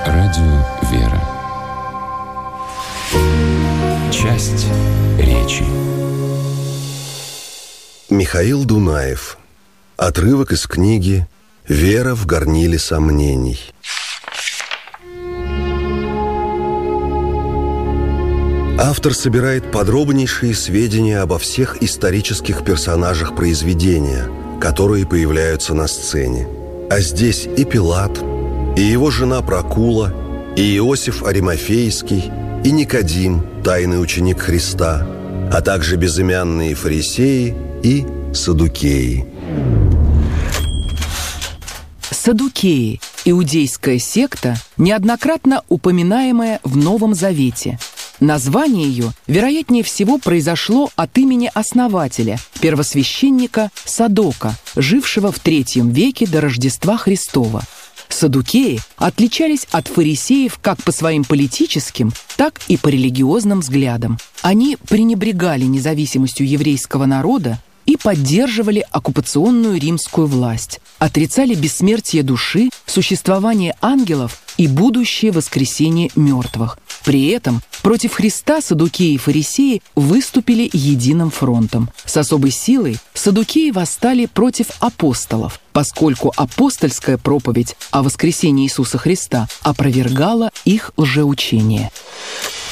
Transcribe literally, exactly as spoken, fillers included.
Радио «Вера». Часть речи. Михаил Дунаев. Отрывок из книги «Вера в горниле сомнений». Автор собирает подробнейшие сведения обо всех исторических персонажах произведения, которые появляются на сцене. А здесь и Пилат, и его жена Прокула, и Иосиф Аримафейский, и Никодим, тайный ученик Христа, а также безымянные фарисеи и саддукеи. Саддукеи – иудейская секта, неоднократно упоминаемая в Новом Завете. Название ее, вероятнее всего, произошло от имени основателя, первосвященника Садока, жившего в третьем веке до Рождества Христова. Саддукеи отличались от фарисеев как по своим политическим, так и по религиозным взглядам. Они пренебрегали независимостью еврейского народа и поддерживали оккупационную римскую власть, отрицали бессмертие души, существование ангелов и будущее воскресение мертвых. При этом против Христа саддукеи и фарисеи выступили единым фронтом. С особой силой саддукеи восстали против апостолов, поскольку апостольская проповедь о воскресении Иисуса Христа опровергала их лжеучение.